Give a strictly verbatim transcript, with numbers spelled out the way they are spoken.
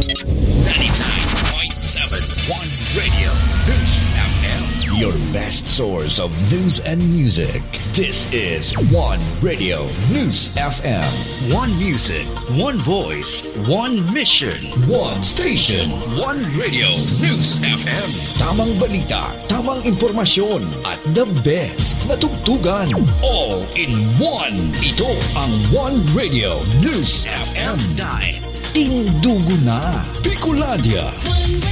ninety-nine point seven One Radio News F M. Your best source of news and music. This is One Radio News F M. One music, one voice, one mission, one station, one Radio News F M. Tamang balita, tamang impormasyon, at the best na tugtugan. All in one. Ito ang One Radio News F M. Dahil tingdugo na Bicolandia.